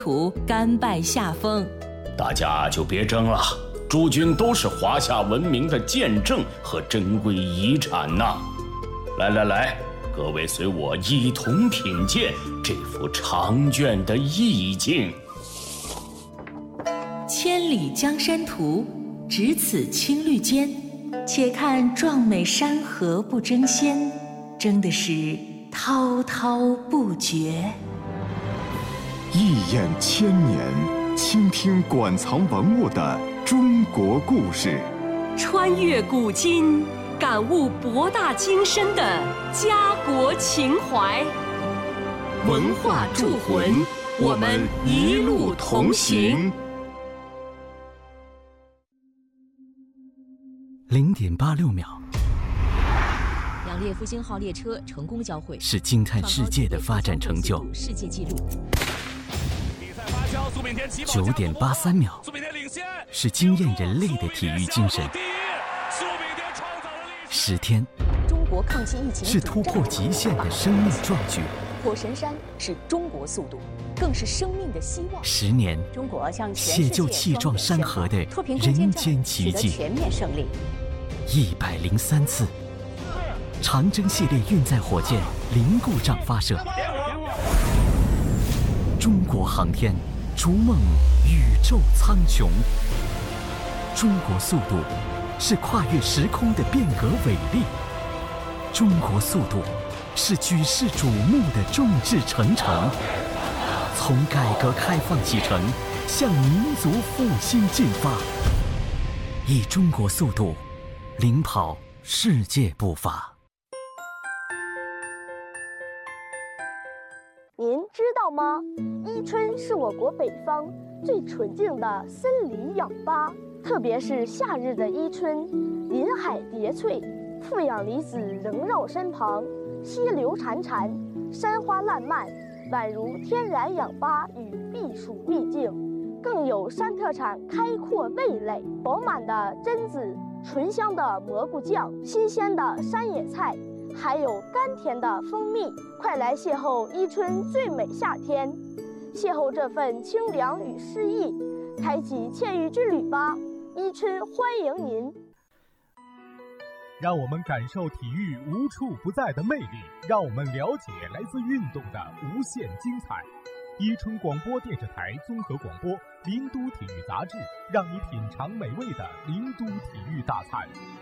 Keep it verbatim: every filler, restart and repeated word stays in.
图甘拜下风。 大家就别争了，诸君都是华夏文明的见证和珍贵遗产呐！来来来，各位随我一同品鉴这幅长卷的意境。 千里江山图，只此青绿间。且看壮美山河不争先，争的是滔滔不绝。 一眼千年，倾听馆藏文物的中国故事， 穿越古今，感悟博大精深的家国情怀。 文化铸魂，我们一路同行。 零点八六秒， 两列复兴号列车成功交汇， 是惊叹世界的发展成就。 世界纪录。 九点八三秒，是惊艳人类的体育精神。十天， 中国抗击疫情是突破极限的生命壮举。 火神山是中国速度，更是生命的希望。 十年， 中国向写就气壮山河的人间奇迹。 全面胜利。 一百零三次，长征系列运载火箭零故障发射。中国航天逐梦宇宙苍穹。中国速度是跨越时空的变革伟力。中国速度是举世瞩目的众志成城。从改革开放启程，向民族复兴进发，以中国速度领跑世界步伐。 您知道吗？伊春是我国北方最纯净的森林氧吧，特别是夏日的伊春，林海叠翠，负氧离子萦绕身旁，溪流潺潺，山花烂漫，宛如天然氧吧与避暑秘境。更有山特产开阔味蕾，饱满的榛子，醇香的蘑菇酱，新鲜的山野菜，还有甘甜的蜂蜜。快来邂逅伊春最美夏天，邂逅这份清凉与诗意，开启倩育之旅吧！伊春欢迎您。 让我们感受体育无处不在的魅力，让我们了解来自运动的无限精彩。伊春广播电视台综合广播，林都体育杂志，让你品尝美味的林都体育大餐。